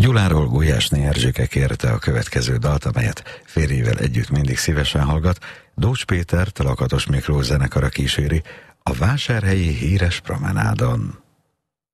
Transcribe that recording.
Gyuláról Gulyásné Erzsike kérte a következő dalt, amelyet férjével együtt mindig szívesen hallgat. Dócs Pétert, Lakatos Miklós zenekara kíséri a vásárhelyi híres promenádon.